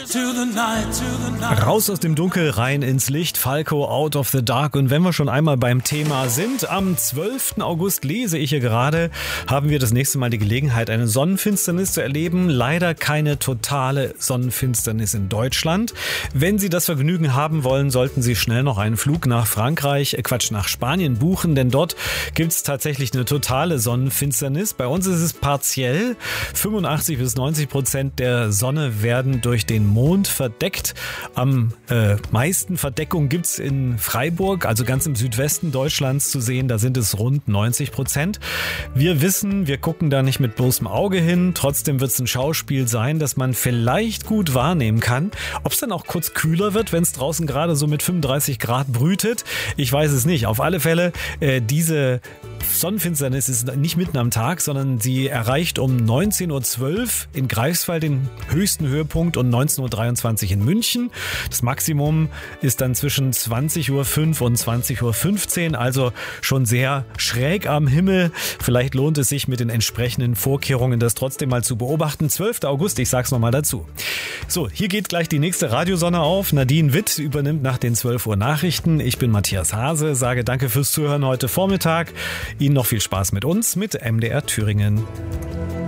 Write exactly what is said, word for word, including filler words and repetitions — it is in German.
Raus aus dem Dunkel, rein ins Licht, Falco Out of the Dark. Und wenn wir schon einmal beim Thema sind, am zwölften August lese ich hier gerade, haben wir das nächste Mal die Gelegenheit, eine Sonnenfinsternis zu erleben. Leider keine totale Sonnenfinsternis in Deutschland. Wenn Sie das Vergnügen haben wollen, sollten Sie schnell noch einen Flug nach Frankreich, äh Quatsch, nach Spanien buchen, denn dort gibt es tatsächlich eine totale Sonnenfinsternis. Bei uns ist es partiell. fünfundachtzig bis neunzig Prozent der Sonne werden durch den Mond verdeckt. Am äh, meisten Verdeckung gibt's in Freiburg, also ganz im Südwesten Deutschlands zu sehen. Da sind es rund neunzig Prozent. Wir wissen, wir gucken da nicht mit bloßem Auge hin. Trotzdem wird es ein Schauspiel sein, das man vielleicht gut wahrnehmen kann. Ob es dann auch kurz kühler wird, wenn es draußen gerade so mit fünfunddreißig Grad brütet, ich weiß es nicht. Auf alle Fälle, äh, diese Sonnenfinsternis ist nicht mitten am Tag, sondern sie erreicht um neunzehn Uhr zwölf in Greifswald den höchsten Höhepunkt und neunzehn Uhr dreiundzwanzig in München. Das Maximum ist dann zwischen zwanzig Uhr fünf und zwanzig Uhr fünfzehn, also schon sehr schräg am Himmel. Vielleicht lohnt es sich mit den entsprechenden Vorkehrungen, das trotzdem mal zu beobachten. zwölfter August, ich sag's nochmal dazu. So, hier geht gleich die nächste Radiosonne auf. Nadine Witt übernimmt nach den zwölf Uhr Nachrichten. Ich bin Matthias Hase, sage danke fürs Zuhören heute Vormittag. Ihnen noch viel Spaß mit uns, mit M D R Thüringen.